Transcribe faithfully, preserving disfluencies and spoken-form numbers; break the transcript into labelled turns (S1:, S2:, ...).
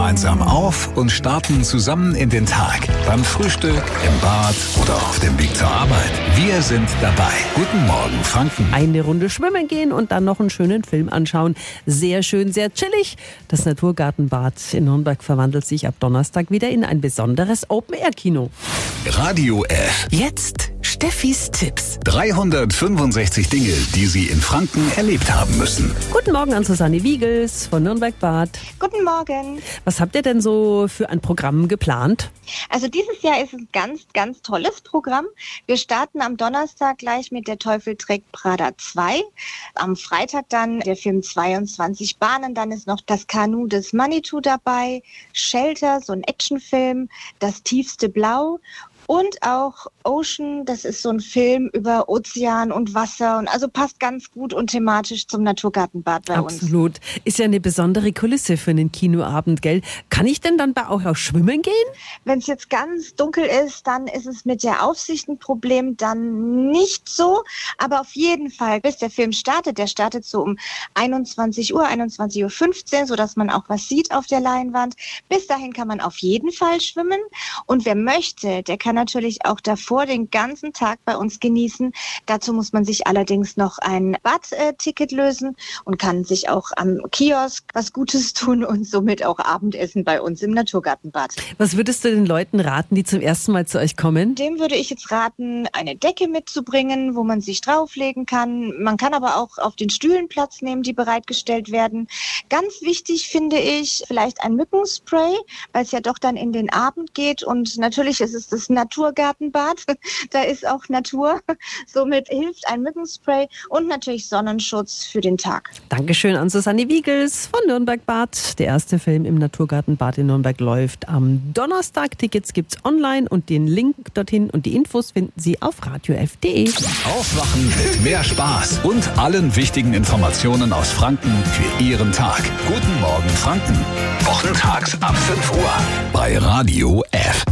S1: gemeinsam auf und starten zusammen in den Tag. Beim Frühstück, im Bad oder auf dem Weg zur Arbeit. Wir sind dabei. Guten Morgen, Franken.
S2: Eine Runde schwimmen gehen und dann noch einen schönen Film anschauen. Sehr schön, sehr chillig. Das Naturgartenbad in Nürnberg verwandelt sich ab Donnerstag wieder in ein besonderes Open-Air-Kino.
S1: Radio F.
S2: Jetzt Steffis Tipps.
S1: dreihundertfünfundsechzig Dinge, die Sie in Franken erlebt haben müssen.
S2: Guten Morgen an Susanne Wiegels von Nürnberg-Bad.
S3: Guten Morgen.
S2: Was habt ihr denn so für ein Programm geplant?
S3: Also dieses Jahr ist ein ganz, ganz tolles Programm. Wir starten am Donnerstag gleich mit Der Teufel trägt Prada zwei. Am Freitag dann der Film zweiundzwanzig Bahnen. Dann ist noch Das Kanu des Manitou dabei. Shelter, so ein Actionfilm. Das tiefste Blau. Und auch Ocean, das ist so ein Film über Ozean und Wasser und also passt ganz gut und thematisch zum Naturgartenbad bei uns.
S2: Absolut. Ist ja eine besondere Kulisse für einen Kinoabend, gell? Kann ich denn dann bei euch auch schwimmen gehen?
S3: Wenn es jetzt ganz dunkel ist, dann ist es mit der Aufsicht ein Problem, dann nicht so. Aber auf jeden Fall, bis der Film startet, der startet so um einundzwanzig Uhr, einundzwanzig Uhr fünfzehn, sodass man auch was sieht auf der Leinwand. Bis dahin kann man auf jeden Fall schwimmen. Und wer möchte, der kann natürlich auch davor den ganzen Tag bei uns genießen. Dazu muss man sich allerdings noch ein Badticket lösen und kann sich auch am Kiosk was Gutes tun und somit auch Abendessen bei uns im Naturgartenbad.
S2: Was würdest du den Leuten raten, die zum ersten Mal zu euch kommen?
S3: Dem würde ich jetzt raten, eine Decke mitzubringen, wo man sich drauflegen kann. Man kann aber auch auf den Stühlen Platz nehmen, die bereitgestellt werden. Ganz wichtig finde ich vielleicht ein Mückenspray, weil es ja doch dann in den Abend geht und natürlich ist es das Naturgartenbad, da ist auch Natur. Somit hilft ein Mückenspray und natürlich Sonnenschutz für den Tag.
S2: Dankeschön an Susanne Wiegels von Nürnberg-Bad. Der erste Film im Naturgartenbad in Nürnberg läuft am Donnerstag. Tickets gibt's online und den Link dorthin und die Infos finden Sie auf radio f punkt de.
S1: Aufwachen mit mehr Spaß und allen wichtigen Informationen aus Franken für Ihren Tag. Guten Morgen, Franken. Wochentags ab fünf Uhr bei Radio F.